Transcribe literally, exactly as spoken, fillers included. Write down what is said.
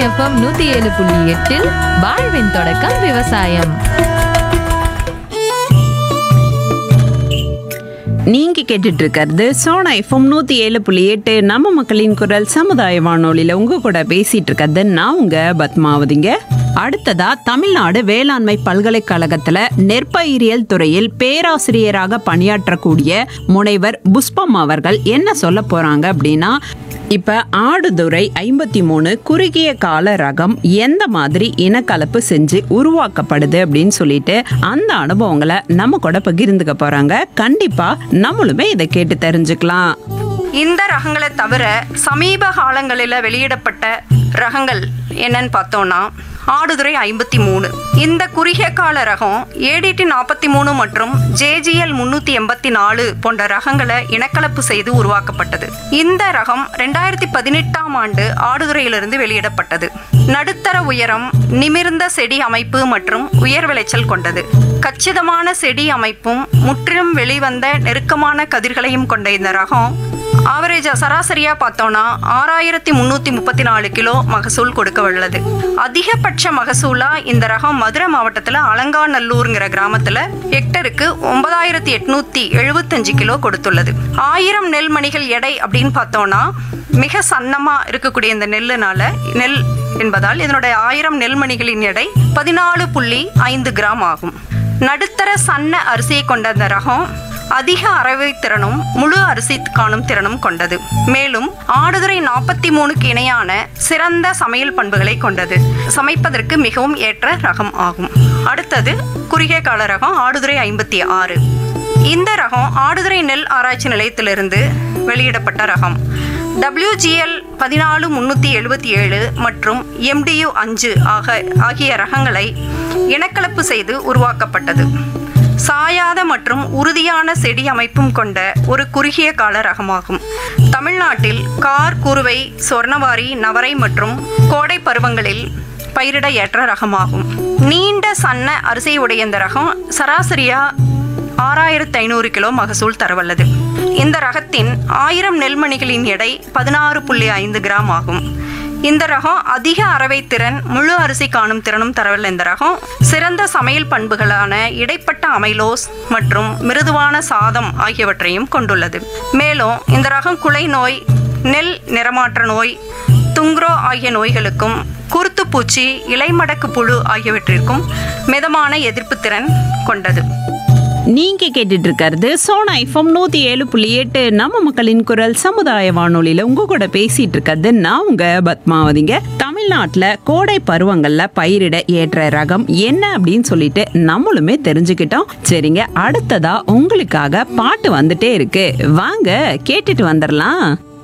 FM நூத்தி ஏழு புள்ளி எட்டில் வாழ்வின் தொடக்கம் விவசாயம். நீங்க கேட்டுட்டு இருக்கிறது சோனா எஃப்எம் நூத்தி ஏழு புள்ளி எட்டு நம்ம மக்களின் குரல் சமுதாய வானொலியில உங்க கூட பேசிட்டு இருக்கிறது நான் உங்க பத்மாவதிங்க. அடுத்ததா தமிழ்நாடு வேளாண்மை பல்கலைக்கழகத்துல நெற்பயிரியல் துறையில் பேராசிரியராக பணியாற்றக்கூடிய முனைவர் புஷ்பம் அவர்கள் என்ன சொல்ல போறாங்க அப்படின்னா, இப்ப ஆடுதுறை ஐம்பத்தி மூணு குறுகிய கால ரகம் எந்த மாதிரி இனக்கலப்பு செஞ்சு உருவாக்கப்படுது அப்படின்னு சொல்லிட்டு அந்த அனுபவங்களை நம்ம கூட பகிர்ந்துக்க போறாங்க. கண்டிப்பா நம்மளுமே இதை கேட்டு தெரிஞ்சுக்கலாம். இந்த ரகங்களை தவிர சமீப காலங்களில் வெளியிடப்பட்ட ரகங்கள் என்னன்னு பார்த்தோம்னா ஆடுதுறை ஐம்பத்தி மூணு. இந்த குறுகிய கால ரகம் ஏடிடி நாற்பத்தி மூணு மற்றும் ஜேஜிஎல் முன்னூத்தி எண்பத்தி நாலு போன்ற ரகங்களை இனக்கலப்பு செய்து உருவாக்கப்பட்டது. இந்த ரகம் ரெண்டாயிரத்தி பதினெட்டாம் ஆண்டு ஆடுதுறையிலிருந்து வெளியிடப்பட்டது. நடுத்தர உயரம், நிமிர்ந்த செடி அமைப்பு மற்றும் உயர் விளைச்சல் கொண்டது. கச்சிதமான செடி அமைப்பும் முற்றிலும் வெளிவந்த நெருக்கமான கதிர்களையும் கொண்ட இந்த ரகம் ஆவரேஜா சராசரியா பார்த்தோம்னா ஆறாயிரத்தி முன்னூத்தி முப்பத்தி நாலு கிலோ மகசூல் கொடுக்க உள்ளது. அதிகபட்ச மகசூலா இந்த ரகம் மதுரை மாவட்டத்துல அலங்காநல்லூர்ங்கிற கிராமத்துல ஹெக்டருக்கு ஒன்பதாயிரத்தி எட்நூத்தி எழுபத்தஞ்சு கிலோ கொடுத்துள்ளது. ஆயிரம் நெல் மணிகள் எடை அப்படின்னு பார்த்தோம்னா மிக சன்னமா இருக்கக்கூடிய இந்த நெல்லுனால நெல் என்பதால் இதனுடைய ஆயிரம் நெல்மணிகளின் எடை பதினாலு புள்ளி ஐந்து கிராம் ஆகும். நடுத்தர சன்ன அரிசியை கொண்ட இந்த ரகம் அதிக அரவை திறனும் முழு அரிசி காணும் திறனும் கொண்டது. மேலும் ஆடுதுறை நாற்பத்தி மூணுக்கு இணையான சிறந்த சமையல் பண்புகளை கொண்டது. சமைப்பதற்கு மிகவும் ஏற்ற ரகம் ஆகும். அடுத்தது குறுகிய கால ரகம் ஆடுதுறை ஐம்பத்தி ஆறு. இந்த ரகம் ஆடுதுறை நெல் ஆராய்ச்சி நிலையத்திலிருந்து வெளியிடப்பட்ட ரகம். டபிள்யூஜிஎல் பதினாலு முன்னூத்தி எழுபத்தி ஏழு மற்றும் எம்டியு அஞ்சு ஆக ஆகிய ரகங்களை இனக்கலப்பு செய்து உருவாக்கப்பட்டது. சாயாத மற்றும் உறுதியான செடி அமைப்பும் கொண்ட ஒரு குறுகிய கால ரகமாகும். தமிழ்நாட்டில் கார், குருவை, சொர்ணவாரி, நவரை மற்றும் கோடை பருவங்களில் பயிரிட ஏற்ற ரகமாகும். நீண்ட சன்ன அரிசியுடைய இந்த ரகம் சராசரியா ஆறாயிரத்தி ஐநூறு கிலோ மகசூல் தரவல்லது. இந்த ரகத்தின் ஆயிரம் நெல்மணிகளின் எடை பதினாறு புள்ளி ஐந்து கிராம் ஆகும். இந்த ரகம் அதிக அரவை திறன், முழு அரிசி காணும் திறனும் தரவல்ல. இந்த ரகம் சிறந்த சமையல் பண்புகளான இடைப்பட்ட அமைலோஸ் மற்றும் மிருதுவான சாதம் ஆகியவற்றையும் கொண்டுள்ளது. மேலும் இந்த ரகம் குலை நோய், நெல் நிறமாற்ற நோய், துங்க்ரோ ஆகிய நோய்களுக்கும், குருத்துப்பூச்சி, இலைமடக்கு புழு ஆகியவற்றிற்கும் மிதமான எதிர்ப்பு திறன் கொண்டது. நீங்க கேட்டுட்டு இருக்கிறது சோனா எஃப்எம் நூத்தி ஏழு புள்ளி எட்டு நம்ம மக்களின் குரல் சமுதாய வானொலியில உங்க கூட பேசிட்டு இருக்கிறது நான் உங்க பத்மாவதிங்க. தமிழ்நாட்டுல கோடை பருவங்கள்ல பயிரிட ஏற்ற ரகம் என்ன அப்படின்னு சொல்லிட்டு நம்மளுமே தெரிஞ்சுக்கிட்டோம். சரிங்க, அடுத்ததா உங்களுக்காக பாட்டு வந்துட்டே இருக்கு, வாங்க கேட்டுட்டு வந்துடலாம்.